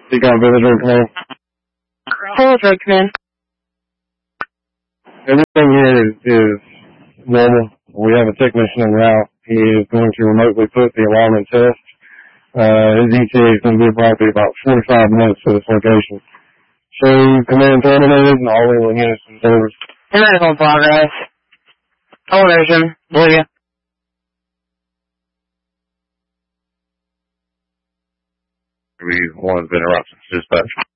Decon Villager Command. Villager Command. Everything here is normal. We have a technician en route. He is going to remotely put the alarm in test. His ETA is going to be probably about 45 minutes to this location. So, command terminated and all the units is over. Command on progress. Elevation, believe you. We wanted to interrupt dispatch.